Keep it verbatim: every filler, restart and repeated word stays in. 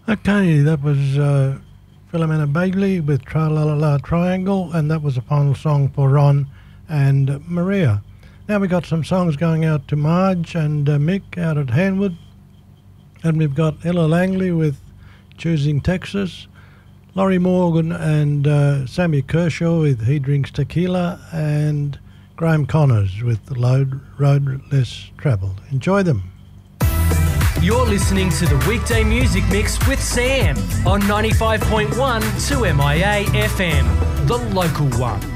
Okay, that was uh, Philomena Bagley with Tra La La La Triangle, and that was the final song for Ron and Maria. Now we got some songs going out to Marge and uh, Mick out at Hanwood, and we've got Ella Langley with Choosing Texas, Laurie Morgan and uh, Sammy Kershaw with He Drinks Tequila, and Graham Connors with The Load Road Less Travelled. Enjoy them. You're listening to the Weekday Music Mix with Sam on ninety-five point one two M I A F M, the local one.